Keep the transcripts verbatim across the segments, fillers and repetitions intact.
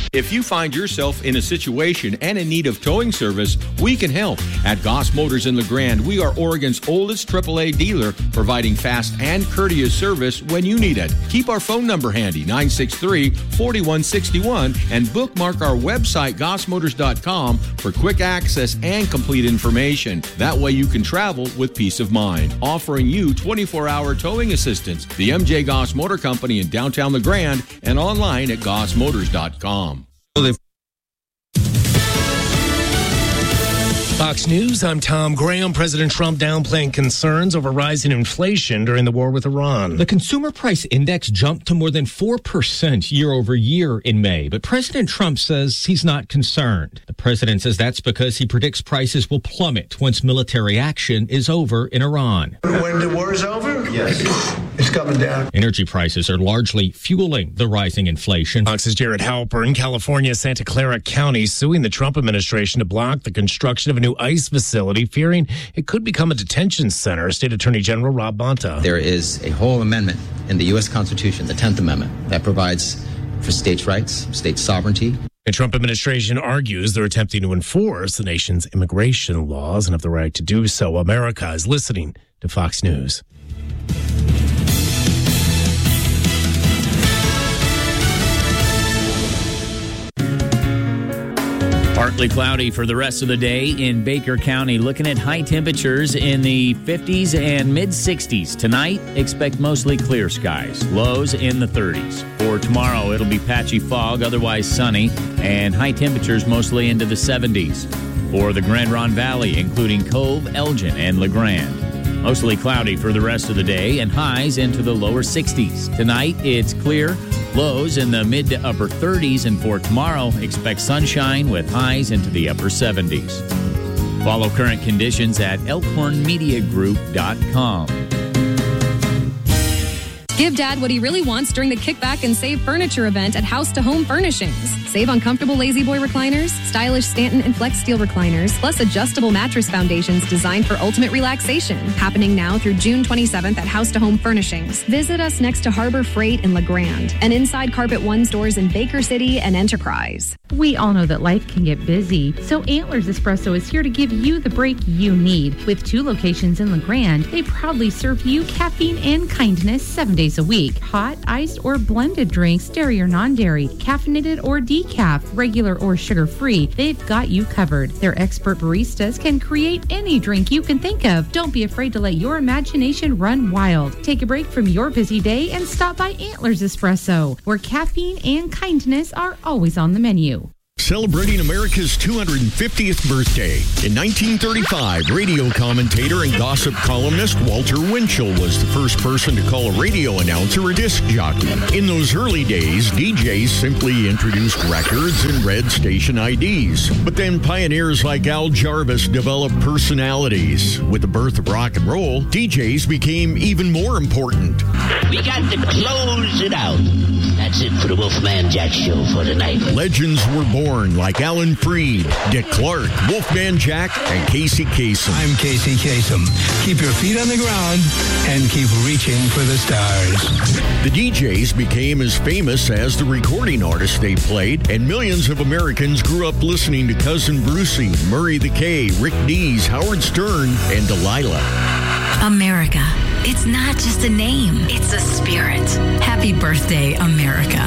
If you find yourself in a situation and in need of towing service, we can help. At Goss Motors in LeGrand, we are Oregon's oldest triple A dealer, providing fast and courteous service when you need it. Keep our phone number handy, nine six three, four one six one, and bookmark our website, goss motors dot com, for quick access and complete information. That way you can travel with peace of mind. Offering you twenty-four hour towing assistance. The M J Goss Motor Company in downtown LeGrand and online at goss motors dot com. Fox News, I'm Tom Graham. President Trump downplaying concerns over rising inflation during the war with Iran. The consumer price index jumped to more than four percent year over year in May, but President Trump says he's not concerned. The president says that's because he predicts prices will plummet once military action is over in Iran. When the war is over? Yes. It's coming down. Energy prices are largely fueling the rising inflation. Fox's Jared Halpern, California, Santa Clara County, suing the Trump administration to block the construction of a new ICE facility, fearing it could become a detention center. State Attorney General Rob Bonta. There is a whole amendment in the U S Constitution, the tenth Amendment, that provides for states' rights, state sovereignty. The Trump administration argues they're attempting to enforce the nation's immigration laws and have the right to do so. America is listening to Fox News. Partly cloudy for the rest of the day in Baker County. Looking at high temperatures in the fifties and mid-sixties. Tonight, expect mostly clear skies. Lows in the thirties. For tomorrow, it'll be patchy fog, otherwise sunny, and high temperatures mostly into the seventies. For the Grand Ronde Valley, including Cove, Elgin, and LeGrand. Mostly cloudy for the rest of the day and highs into the lower sixties. Tonight, it's clear. Lows in the mid to upper thirties, and for tomorrow, expect sunshine with highs into the upper seventies. Follow current conditions at elkhorn media group dot com. Give Dad what he really wants during the Kickback and Save Furniture event at House to Home Furnishings. Save on comfortable Lazy Boy recliners, stylish Stanton and Flex Steel recliners, plus adjustable mattress foundations designed for ultimate relaxation. Happening now through June twenty-seventh at House to Home Furnishings. Visit us next to Harbor Freight in LeGrand and inside Carpet One stores in Baker City and Enterprise. We all know that life can get busy, so Antlers Espresso is here to give you the break you need. With two locations in LeGrand, they proudly serve you caffeine and kindness seven days a week. Hot, iced, or blended drinks, dairy or non-dairy, caffeinated or decaf, regular or sugar-free, they've got you covered. Their expert baristas can create any drink you can think of. Don't be afraid to let your imagination run wild. Take a break from your busy day and stop by Antlers Espresso, where caffeine and kindness are always on the menu. Celebrating America's two hundred fiftieth birthday. In nineteen thirty-five, radio commentator and gossip columnist Walter Winchell was the first person to call a radio announcer a disc jockey. In those early days, D Js simply introduced records and read station I Ds. But then pioneers like Al Jarvis developed personalities. With the birth of rock and roll, D Js became even more important. We got to close it out. That's it for the Wolfman Jack Show for tonight. Legends were born like Alan Freed, Dick Clark, Wolfman Jack, and Casey Kasem. I'm Casey Kasem. Keep your feet on the ground and keep reaching for the stars. The D Js became as famous as the recording artists they played, and millions of Americans grew up listening to Cousin Brucey, Murray the K, Rick Dees, Howard Stern, and Delilah. America. It's not just a name, it's a spirit. Happy birthday, America.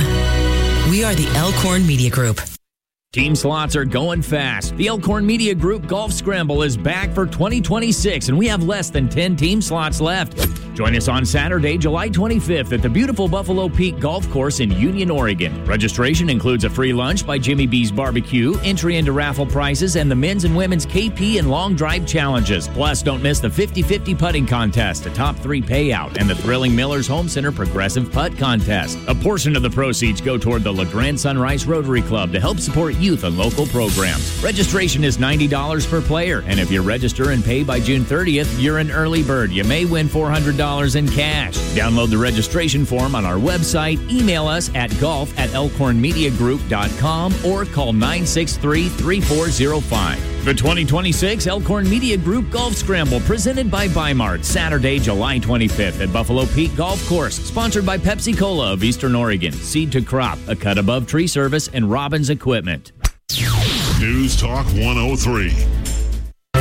We are the Elkhorn Media Group. Team slots are going fast. The Elkhorn Media Group Golf Scramble is back for twenty twenty-six, and we have less than ten team slots left. Join us on Saturday, July twenty-fifth at the beautiful Buffalo Peak Golf Course in Union, Oregon. Registration includes a free lunch by Jimmy B's Barbecue, entry into raffle prizes, and the men's and women's K P and long drive challenges. Plus, don't miss the fifty-fifty putting contest, a top three payout, and the thrilling Miller's Home Center Progressive Putt Contest. A portion of the proceeds go toward the LeGrand Sunrise Rotary Club to help support youth and local programs. Registration is ninety dollars per player, and if you register and pay by June thirtieth, you're an early bird. You may win four hundred dollars dollars in cash. Download the registration form on our website, email us at golf at elkhorn media group dot com, or call nine six three, three four zero five. The twenty twenty-six Elkhorn Media Group Golf Scramble, presented by Bimart, Saturday, July twenty-fifth at Buffalo Peak Golf Course. Sponsored by Pepsi Cola of Eastern Oregon, Seed to Crop, A Cut Above Tree Service, and Robbins Equipment. News Talk one oh three.